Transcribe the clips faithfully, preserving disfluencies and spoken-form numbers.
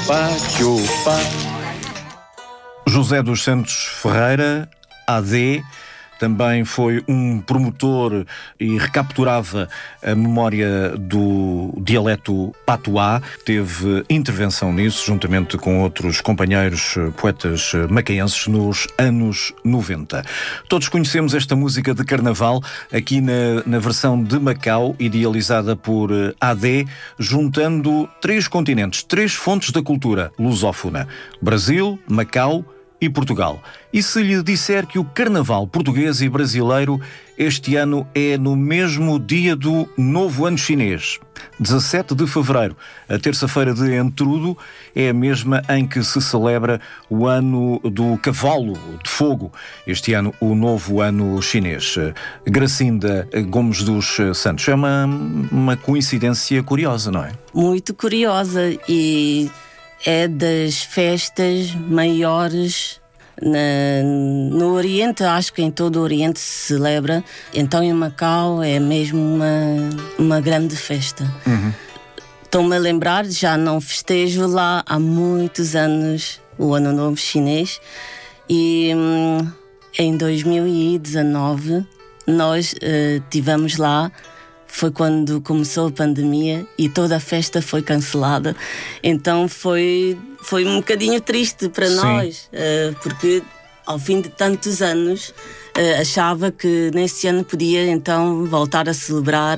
chupa, chupa. José dos Santos Ferreira, A D, também foi um promotor e recapturava a memória do dialeto patuá. Teve intervenção nisso, juntamente com outros companheiros poetas macaenses, nos anos noventa. Todos conhecemos esta música de carnaval, aqui na, na versão de Macau, idealizada por A D, juntando três continentes, três fontes da cultura lusófona: Brasil, Macau e Portugal. E se lhe disser que o carnaval português e brasileiro este ano é no mesmo dia do Novo Ano Chinês, dezassete de fevereiro, a terça-feira de Entrudo, é a mesma em que se celebra o ano do Cavalo de Fogo, este ano o Novo Ano Chinês. Gracinda Gomes dos Santos, é uma, uma coincidência curiosa, não é? Muito curiosa, e é das festas maiores na, no Oriente. Acho que em todo o Oriente se celebra. Então em Macau é mesmo uma, uma grande festa. Uhum. Estou-me a lembrar, já não festejo lá há muitos anos o Ano Novo Chinês, e hum, em dois mil e dezanove nós uh, tivemos lá. Foi quando começou a pandemia e toda a festa foi cancelada. Então foi, foi um bocadinho triste para Sim. nós, uh, porque ao fim de tantos anos uh, achava que nesse ano podia então voltar a celebrar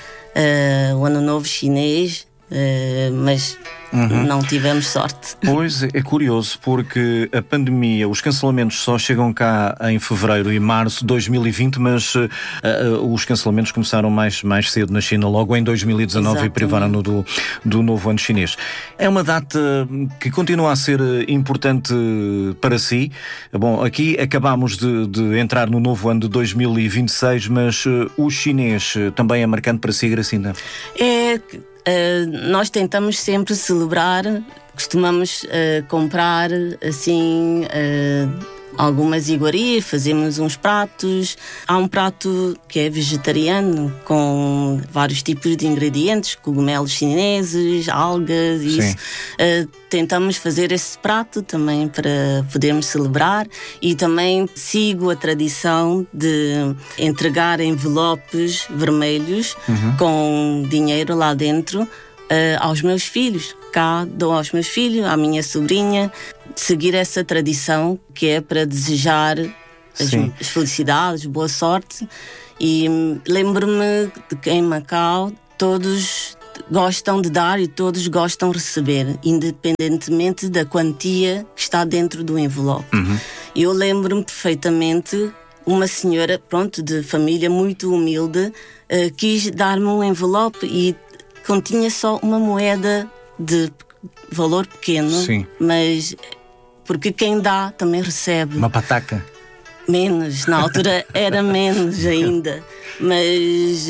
uh, o Ano Novo Chinês, uh, mas uhum. não tivemos sorte. Pois, é curioso, porque a pandemia, os cancelamentos só chegam cá em fevereiro e março de dois mil e vinte, mas uh, uh, os cancelamentos começaram mais, mais cedo na China, logo em dois mil e dezanove. Exatamente. E privaram-no do, do Novo Ano Chinês. É uma data que continua a ser importante para si. Bom, aqui acabámos de, de entrar no novo ano de dois mil e vinte e seis, mas uh, o chinês também é marcante para si, Gracinda? É... Uh, nós tentamos sempre celebrar, costumamos uh, comprar assim uh, algumas iguarias, fazemos uns pratos. Há um prato que é vegetariano, com vários tipos de ingredientes, cogumelos chineses, algas, e isso. Uh, tentamos fazer esse prato também para podermos celebrar, e também sigo a tradição de entregar envelopes vermelhos uhum. com dinheiro lá dentro uh, aos meus filhos. Cá dou aos meus filhos, à minha sobrinha, seguir essa tradição que é para desejar as, as felicidades, boa sorte. E lembro-me de que em Macau todos gostam de dar e todos gostam de receber, independentemente da quantia que está dentro do envelope. Uhum. Eu lembro-me perfeitamente, uma senhora, pronto, de família muito humilde, uh, quis dar-me um envelope e continha só uma moeda de valor pequeno. Sim. Mas porque quem dá também recebe. Uma pataca. Menos, na altura era menos ainda, mas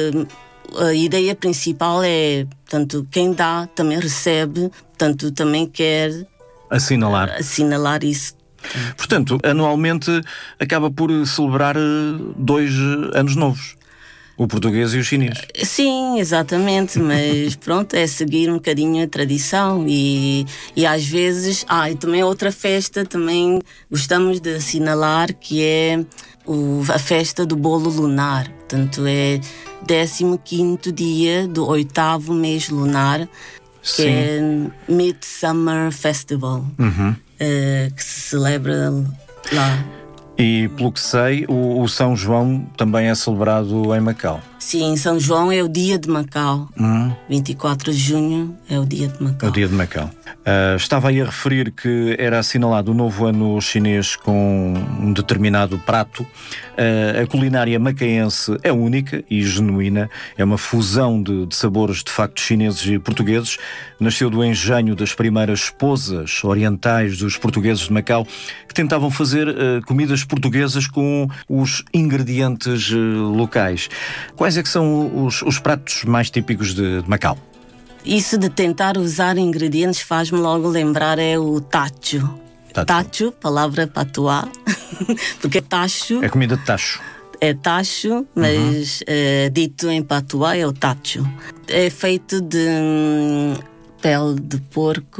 uh, a ideia principal é, portanto, quem dá também recebe, portanto, também quer assinalar, uh, assinalar isso. Portanto, anualmente acaba por celebrar dois anos novos. O português e o chinês. Sim, exatamente, mas pronto, é seguir um bocadinho a tradição e, e às vezes... Ah, e também outra festa, também gostamos de assinalar, que é o, a festa do bolo lunar. Portanto, é décimo quinto dia do oitavo mês lunar, que Sim. é Midsummer Festival, uhum. uh, que se celebra lá. E, pelo que sei, o, o São João também é celebrado em Macau. Sim, São João é o dia de Macau. Hum. vinte e quatro de junho é o dia de Macau. É o dia de Macau. Uh, estava aí a referir que era assinalado o novo ano chinês com um determinado prato. Uh, a culinária macaense é única e genuína. É uma fusão de, de sabores, de facto, chineses e portugueses. Nasceu do engenho das primeiras esposas orientais dos portugueses de Macau, que tentavam fazer uh, comidas portuguesas com os ingredientes uh, locais. Quais é que são os, os pratos mais típicos de, de Macau? Isso de tentar usar ingredientes faz-me logo lembrar é o tacho. Tacho, tacho palavra patuá, porque é tacho. É comida de tacho. É tacho, mas uhum. é, dito em patuá é o tacho. É feito de hum, pele de porco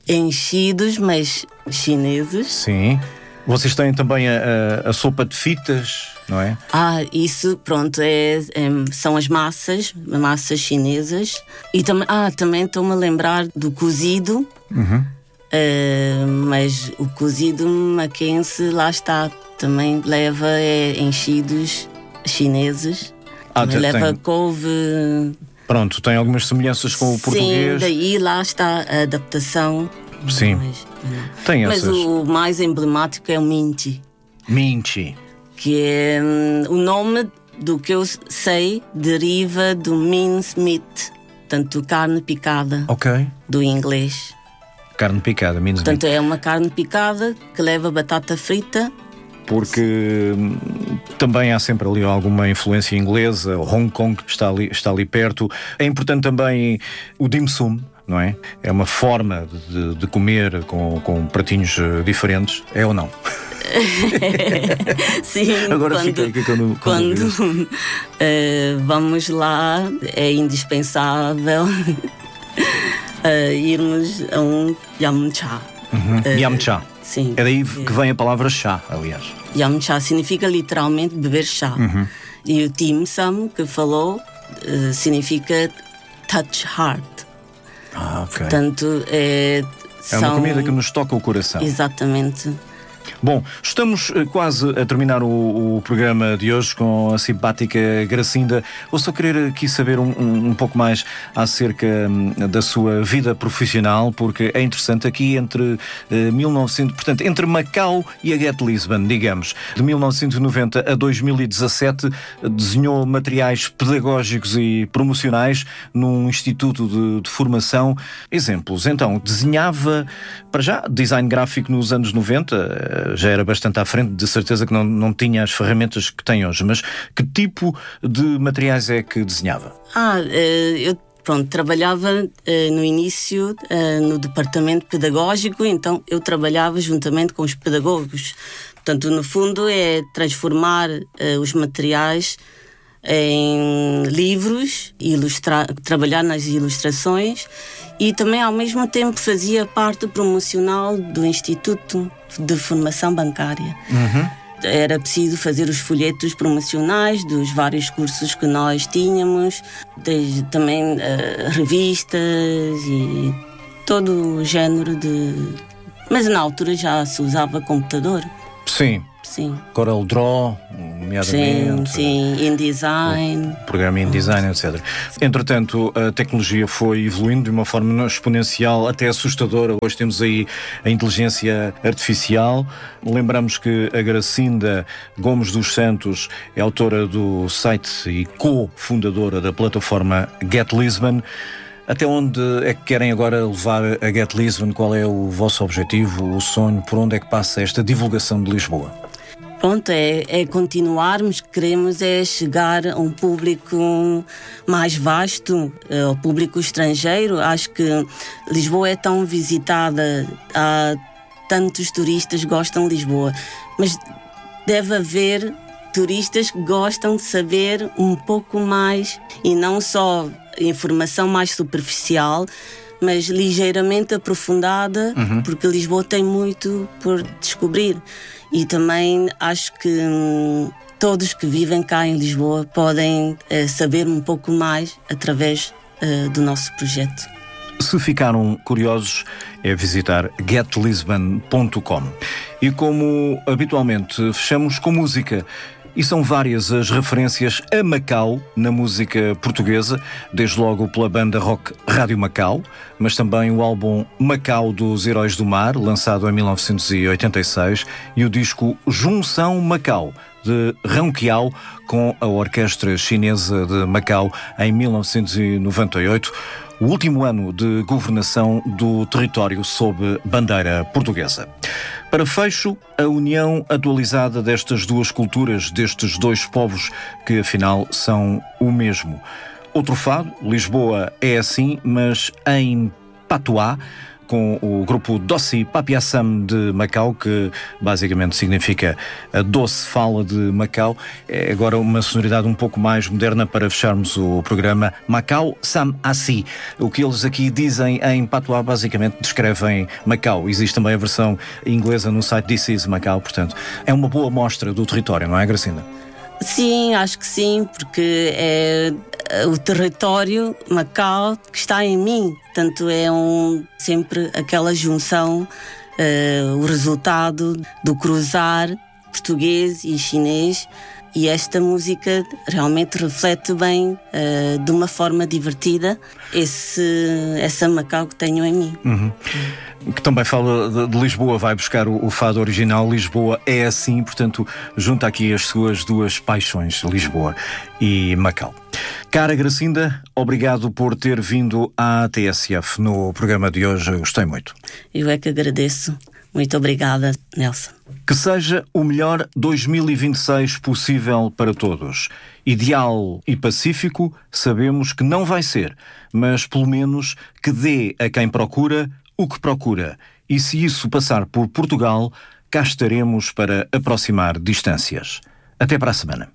enchidos, mas chineses. Sim. Vocês têm também a, a, a sopa de fitas, não é? Ah, isso, pronto, é, é, são as massas, massas chinesas. E tam, ah, também estou-me a lembrar do cozido, Uhum. uh, mas o cozido Mackenzie, lá está, também leva é, enchidos chineses. Ah, também tem- leva tem- couve. Pronto, tem algumas semelhanças com o Sim, português. daí lá está a adaptação. Sim. Mas, Tem mas essas. o mais emblemático é o minchi, Minchi. que é hum, o nome do que eu sei deriva do mince meat, portanto carne picada, Ok. do inglês. Carne picada, mince meat. Portanto é uma carne picada que leva batata frita. Porque hum, também há sempre ali alguma influência inglesa. Hong Kong está ali, está ali perto. É importante também o dim sum, não é? É uma forma de, de comer com, com pratinhos eh, diferentes. É ou não? Sim, Agora quando, fiquei aqui quando- quando quando eh, vamos lá é indispensável eh, irmos a um yamcha. Uhum. Eh, Yamcha. Sim. É daí que vem a palavra chá, aliás. Yamcha significa literalmente beber chá. Uhum. E o dim sum que falou eh, significa touch heart. Ah, ok. Portanto, é, É uma são- comida que nos toca o coração. Exatamente. Bom, estamos eh, quase a terminar o, o programa de hoje com a simpática Gracinda. Vou só querer aqui saber um, um, um pouco mais acerca hum, da sua vida profissional, porque é interessante aqui entre eh, mil e novecentos, portanto, entre Macau e a Get Lisbon, digamos, de mil novecentos e noventa a dois mil e dezassete, desenhou materiais pedagógicos e promocionais num instituto de, de formação. Exemplos, então, desenhava, para já, design gráfico nos anos noventa, já era bastante à frente, de certeza que não, não tinha as ferramentas que tem hoje, mas que tipo de materiais é que desenhava? Ah, eh, eu pronto, trabalhava eh, no início eh, no departamento pedagógico, então eu trabalhava juntamente com os pedagogos. Portanto, no fundo é transformar eh, os materiais em livros, ilustrar, trabalhar nas ilustrações e também ao mesmo tempo fazia parte promocional do Instituto de Formação Bancária. Uhum. Era preciso fazer os folhetos promocionais dos vários cursos que nós tínhamos, desde também uh, revistas e todo o género de... Mas na altura já se usava computador. Sim. Sim. Corel Draw, Sim, nomeadamente. sim, InDesign. Programa InDesign, etcétera. Entretanto, a tecnologia foi evoluindo de uma forma exponencial, até assustadora. Hoje temos aí a inteligência artificial. Lembramos que a Gracinda Gomes dos Santos é autora do site e co-fundadora da plataforma Get Lisbon. Até onde é que querem agora levar a Get Lisbon? Qual é o vosso objetivo, o sonho? Por onde é que passa esta divulgação de Lisboa? Pronto, é, é continuarmos, queremos é chegar a um público mais vasto, ao público estrangeiro. Acho que Lisboa é tão visitada, há tantos turistas que gostam de Lisboa, mas deve haver turistas que gostam de saber um pouco mais e não só informação mais superficial, mas ligeiramente aprofundada, uhum. porque Lisboa tem muito por descobrir. E também acho que hum, todos que vivem cá em Lisboa podem eh, saber um pouco mais através eh, do nosso projeto. Se ficaram curiosos, é visitar get lisbon ponto com. E como habitualmente fechamos com música, e são várias as referências a Macau na música portuguesa, desde logo pela banda rock Rádio Macau, mas também o álbum Macau dos Heróis do Mar, lançado em mil novecentos e oitenta e seis, e o disco Junção Macau, de Rão Quiao, com a Orquestra Chinesa de Macau, em mil novecentos e noventa e oito, o último ano de governação do território sob bandeira portuguesa. Para fecho, a união atualizada destas duas culturas, destes dois povos que afinal são o mesmo. Outro fado, Lisboa é assim, mas em patuá, com o grupo Doce Papiassam de Macau, que basicamente significa a doce fala de Macau. É agora uma sonoridade um pouco mais moderna para fecharmos o programa. Macau Sam Assi. O que eles aqui dizem em patuá basicamente descrevem Macau. Existe também a versão inglesa no site This is Macau, portanto é uma boa mostra do território, não é, Gracinda? Sim, acho que sim, porque é o território Macau que está em mim. Portanto, é um, sempre aquela junção, uh, o resultado do cruzar português e chinês. E esta música realmente reflete bem, uh, de uma forma divertida, esse, essa Macau que tenho em mim. Uhum. Que também fala de, de Lisboa, vai buscar o, o fado original. Lisboa é assim, portanto, junta aqui as suas duas paixões, Lisboa e Macau. Cara Gracinda, obrigado por ter vindo à T S F no programa de hoje. Eu gostei muito. Eu é que agradeço. Muito obrigada, Nelson. Que seja o melhor dois mil e vinte e seis possível para todos. Ideal e pacífico, sabemos que não vai ser, mas pelo menos que dê a quem procura o que procura. E se isso passar por Portugal, cá estaremos para aproximar distâncias. Até para a semana.